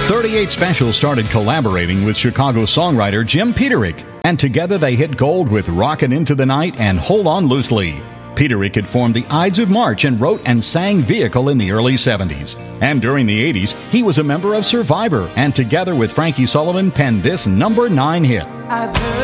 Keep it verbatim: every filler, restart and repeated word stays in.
thirty-eight Special started collaborating with Chicago songwriter Jim Peterick, and together they hit gold with Rockin' Into the Night and Hold On Loosely. Peterick had formed the Ides of March and wrote and sang Vehicle in the early seventies. And during the eighties, he was a member of Survivor, and together with Frankie Sullivan penned this number nine hit. I've heard